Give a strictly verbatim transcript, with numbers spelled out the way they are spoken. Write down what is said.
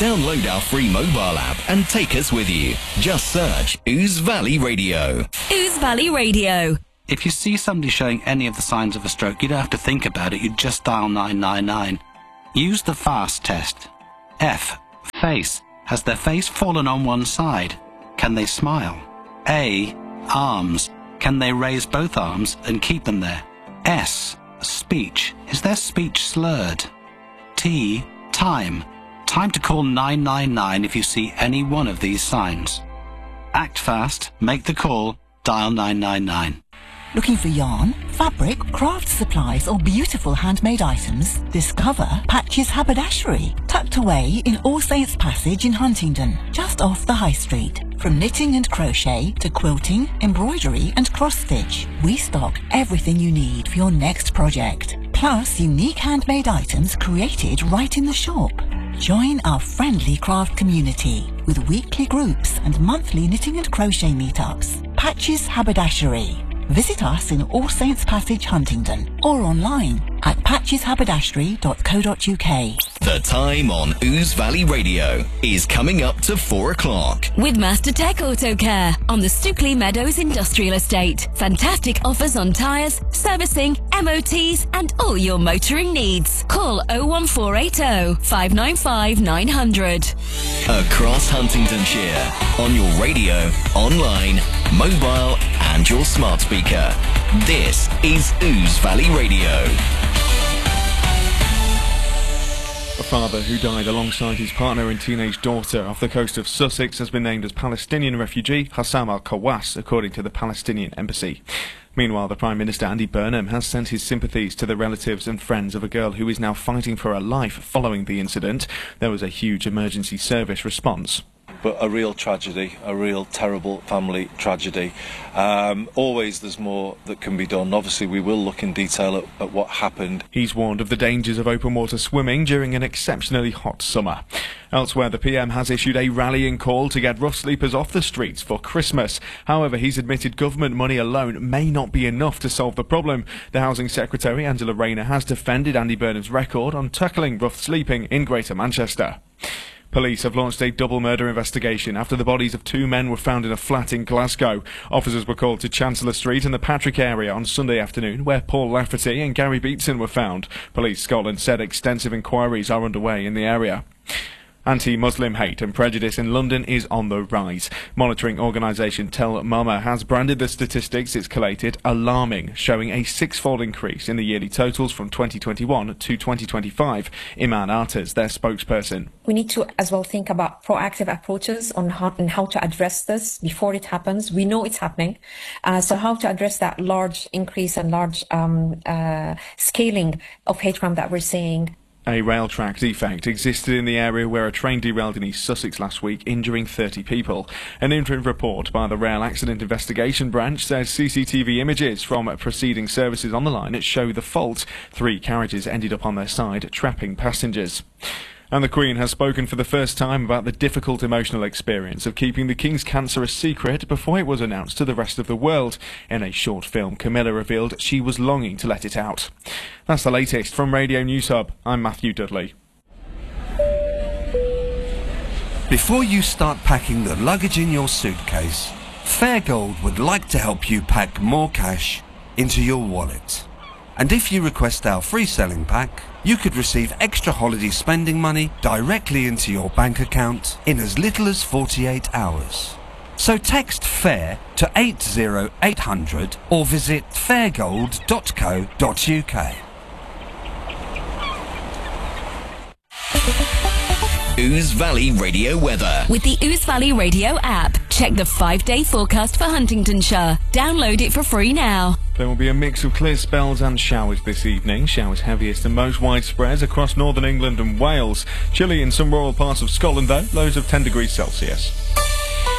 Download our free mobile app and take us with you. Just search Ouse Valley Radio. Ouse Valley Radio. If you see somebody showing any of the signs of a stroke, you don't have to think about it, you just dial nine nine nine. Use the FAST test. F. Face. Has their face fallen on one side? Can they smile? A. Arms. Can they raise both arms and keep them there? S. Speech. Is their speech slurred? T. Time. Time to call nine nine nine if you see any one of these signs. Act fast, make the call, dial nine nine nine. Looking for yarn, fabric, craft supplies or beautiful handmade items? Discover Patches Haberdashery, tucked away in All Saints Passage in Huntingdon, just off the High Street. From knitting and crochet to quilting, embroidery and cross-stitch, we stock everything you need for your next project. Plus unique handmade items created right in the shop. Join our friendly craft community with weekly groups and monthly knitting and crochet meetups. Patches Haberdashery. Visit us in All Saints Passage, Huntingdon, or online at patches haberdashery dot co dot uk. The time on Ouse Valley Radio is coming up to four o'clock. With Master Tech Auto Care on the Stookley Meadows Industrial Estate. Fantastic offers on tyres, servicing, M O Ts and all your motoring needs. Call oh one four eight oh, five nine five, nine hundred. Across Huntingdonshire, on your radio, online, mobile and your smart speaker. This is Ouse Valley Radio. A father who died alongside his partner and teenage daughter off the coast of Sussex has been named as Palestinian refugee Hassam al-Kawas, according to the Palestinian embassy. Meanwhile, the Prime Minister Andy Burnham has sent his sympathies to the relatives and friends of a girl who is now fighting for her life following the incident. There was a huge emergency service response. But a real tragedy, a real terrible family tragedy. Um, always there's more that can be done. Obviously we will look in detail at, at what happened. He's warned of the dangers of open water swimming during an exceptionally hot summer. Elsewhere, the P M has issued a rallying call to get rough sleepers off the streets for Christmas. However, he's admitted government money alone may not be enough to solve the problem. The Housing Secretary, Angela Rayner, has defended Andy Burnham's record on tackling rough sleeping in Greater Manchester. Police have launched a double murder investigation after the bodies of two men were found in a flat in Glasgow. Officers were called to Chancellor Street in the Patrick area on Sunday afternoon, where Paul Lafferty and Gary Beatson were found. Police Scotland said extensive inquiries are underway in the area. Anti-Muslim hate and prejudice in London is on the rise. Monitoring organisation Tell Mama has branded the statistics it's collated alarming, showing a six-fold increase in the yearly totals from twenty twenty-one to twenty twenty-five. Iman Artez, their spokesperson. We need to as well think about proactive approaches on how, on how to address this before it happens. We know it's happening. Uh, so how to address that large increase and large um, uh, scaling of hate crime that we're seeing. A rail track defect existed in the area where a train derailed in East Sussex last week, injuring thirty people. An interim report by the Rail Accident Investigation Branch says C C T V images from preceding services on the line show the fault. Three carriages ended up on their side, trapping passengers. And the Queen has spoken for the first time about the difficult emotional experience of keeping the King's cancer a secret before it was announced to the rest of the world. In a short film, Camilla revealed she was longing to let it out. That's the latest from Radio News Hub. I'm Matthew Dudley. Before you start packing the luggage in your suitcase, Fairgold would like to help you pack more cash into your wallet. And if you request our free selling pack, you could receive extra holiday spending money directly into your bank account in as little as forty-eight hours. So text FAIR to eight zero eight hundred or visit fairgold dot co dot uk. Ouse Valley Radio weather. With the Ouse Valley Radio app, check the five-day forecast for Huntingdonshire. Download it for free now. There will be a mix of clear spells and showers this evening. Showers heaviest and most widespread across northern England and Wales. Chilly in some rural parts of Scotland though, lows of ten degrees Celsius.